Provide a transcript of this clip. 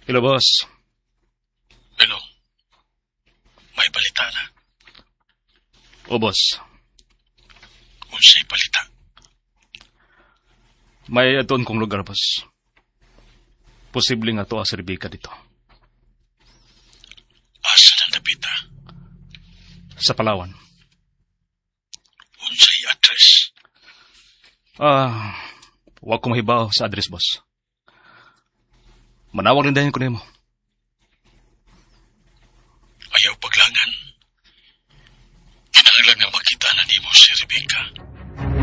Hello, boss. Hello. May balita na. O, boss. Unsay balita? May aton kong lugar, boss. Posible nga to sa Rebecca dito. Asa na napita? Sa Palawan. Unsay address? Huwag ko mahibaw sa address, boss. Manawag rin dahil ko nimo.